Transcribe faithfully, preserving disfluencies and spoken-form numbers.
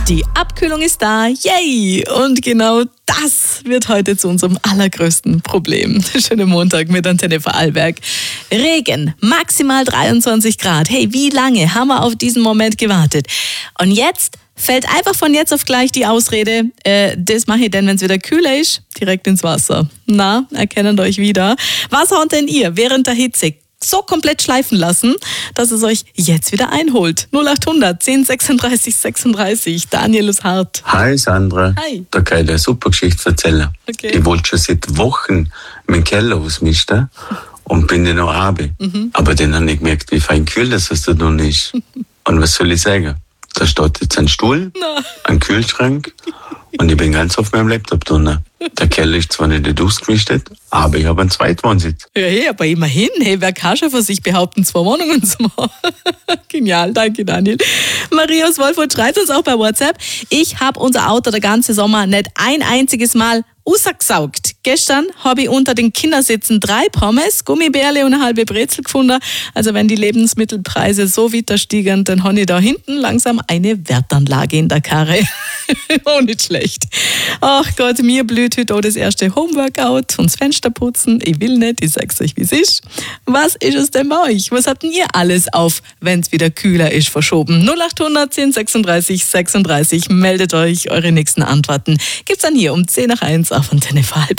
Die Abkühlung ist da, yay! Und genau das wird heute zu unserem allergrößten Problem. Schönen Montag mit Antenne Vorarlberg. Regen, maximal dreiundzwanzig Grad. Hey, wie lange haben wir auf diesen Moment gewartet? Und jetzt fällt einfach von jetzt auf gleich die Ausrede, äh, das mache ich denn, wenn es wieder kühler ist, direkt ins Wasser. Na, erkennt euch wieder. Was haut denn ihr während der Hitze so komplett schleifen lassen, dass es euch jetzt wieder einholt? null acht hundert zehn sechsunddreißig sechsunddreißig. Daniel ist hart. Hi Sandra. Hi. Da kann ich dir eine super Geschichte erzählen. Okay. Ich wollte schon seit Wochen meinen Keller ausmisten und bin dann noch runter. Mhm. Aber dann habe ich gemerkt, wie fein kühl das da drin ist. Und was soll ich sagen? Da steht jetzt ein Stuhl, No. ein Kühlschrank und ich bin ganz auf meinem Laptop drin. Der Keller ist zwar nicht ausgemistet, aber ich habe einen Zweitwohnsitz. Ja, hey, aber immerhin, hey, wer kann schon von sich behaupten, zwei Wohnungen zu machen? Genial, danke Daniel. Maria aus Wolfurt schreibt uns auch bei WhatsApp: Ich habe unser Auto der ganze Sommer nicht ein einziges Mal rausgesaugt. Gestern habe ich unter den Kindersitzen drei Pommes, Gummibärle und eine halbe Brezel gefunden. Also wenn die Lebensmittelpreise so weiter stiegen, dann habe ich da hinten langsam eine Wertanlage in der Karre. Auch nicht schlecht. Ach Gott, mir blüht heute auch das erste Homeworkout und das Fenster putzen. Ich will nicht, ich sag's euch, wie es ist. Was ist es denn bei euch? Was habt denn ihr alles auf, wenn es wieder kühler ist, verschoben? null acht hundert zehn sechsunddreißig sechsunddreißig. Meldet euch, eure nächsten Antworten gibt's dann hier um zehn nach eins auf Antenne Vorarlberg.